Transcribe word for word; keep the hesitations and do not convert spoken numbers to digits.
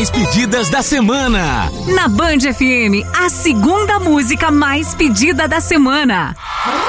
mais pedidas da semana. Na Band F M, a segunda música mais pedida da semana.